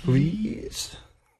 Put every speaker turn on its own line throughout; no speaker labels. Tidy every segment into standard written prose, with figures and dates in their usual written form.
please.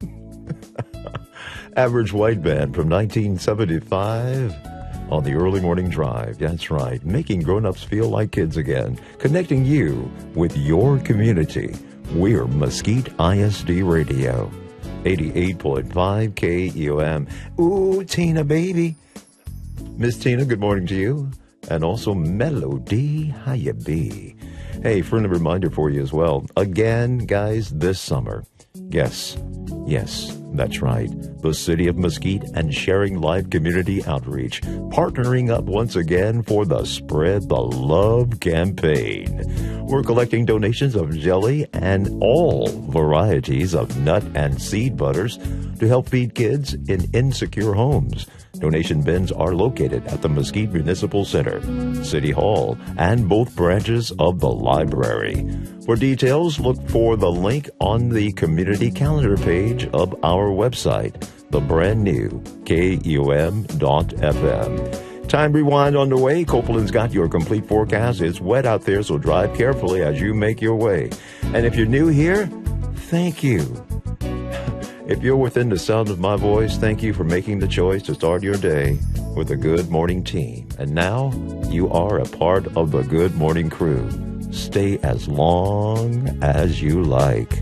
Average White Band from 1975 on the early morning drive. That's right. Making grown-ups feel like kids again. Connecting you with your community. We're Mesquite ISD Radio. 88.5 KEOM. Ooh, Tina, baby. Miss Tina, good morning to you. And also Melody, how you be? Hey, friendly reminder for you as well. Again, guys, this summer. Yes, that's right. The City of Mesquite and Sharing Life Community Outreach partnering up once again for the Spread the Love campaign. We're collecting donations of jelly and all varieties of nut and seed butters to help feed kids in insecure homes. Donation bins are located at the Mesquite Municipal Center, City Hall, and both branches of the library. For details, look for the link on the community calendar page of our website, the brand new KEOM.FM. Time rewind on the way. Copeland's got your complete forecast. It's wet out there, so drive carefully as you make your way. And if you're new here, thank you. If you're within the sound of my voice, thank you for making the choice to start your day with a Good Morning team. And now you are a part of the Good Morning crew. Stay as long as you like.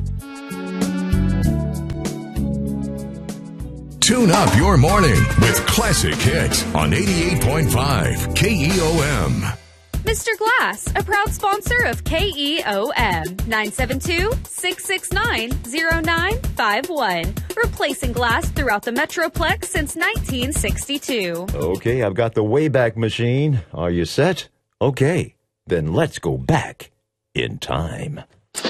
Tune up your morning with classic hits on 88.5 KEOM.
Mr. Glass, a proud sponsor of KEOM, 972-669-0951. Replacing glass throughout the Metroplex since 1962.
Okay, I've got the Wayback Machine. Are you set? Okay, then let's go back in time.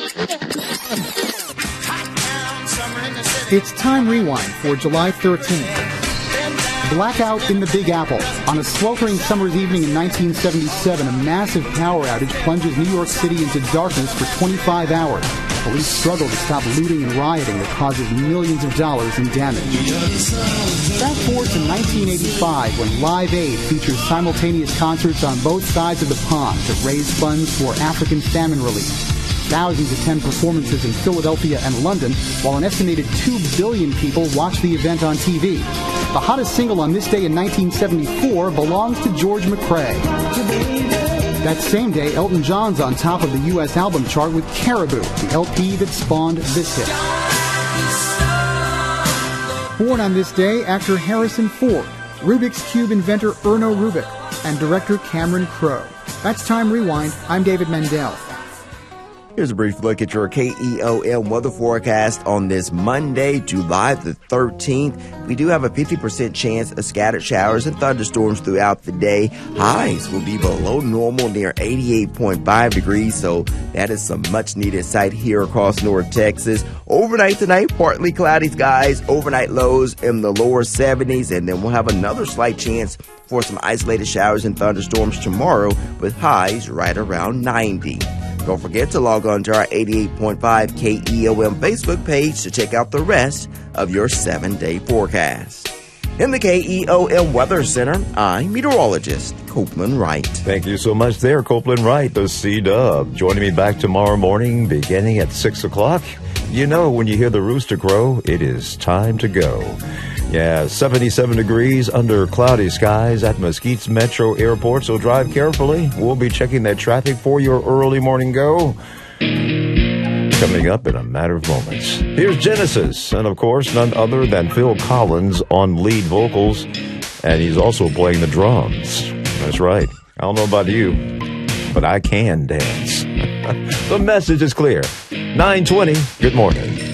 It's Time Rewind for July 13th. Blackout in the Big Apple. On a sweltering summer's evening in 1977, a massive power outage plunges New York City into darkness for 25 hours. Police struggle to stop looting and rioting that causes millions of dollars in damage. Fast forward to 1985 when Live Aid features simultaneous concerts on both sides of the pond to raise funds for African famine relief. Thousands attend performances in Philadelphia and London, while an estimated 2 billion people watch the event on TV. The hottest single on this day in 1974 belongs to George McCrae. That same day, Elton John's on top of the U.S. album chart with Caribou, the LP that spawned this hit. Born on this day, actor Harrison Ford, Rubik's Cube inventor Erno Rubik, and director Cameron Crowe. That's Time Rewind. I'm David Mendel.
Here's a brief look at your KEOM weather forecast on this Monday, July the 13th. We do have a 50% chance of scattered showers and thunderstorms throughout the day. Highs will be below normal near 88.5 degrees, so that is some much-needed sight here across North Texas. Overnight tonight, partly cloudy skies, overnight lows in the lower 70s, and then we'll have another slight chance for some isolated showers and thunderstorms tomorrow with highs right around 90. Don't forget to log on to our 88.5 KEOM Facebook page to check out the rest of your 7-day forecast. In the KEOM Weather Center, I'm meteorologist Copeland Wright.
Thank you so much there, Copeland Wright, the C-Dub. Joining me back tomorrow morning beginning at 6 o'clock. You know, when you hear the rooster crow, it is time to go. Yeah, 77 degrees under cloudy skies at Mesquite's Metro Airport, so drive carefully. We'll be checking that traffic for your early morning go. Coming up in a matter of moments. Here's Genesis, and of course, none other than Phil Collins on lead vocals, and he's also playing the drums. That's right. I don't know about you, but I can dance. The message is clear. 9:20, good morning.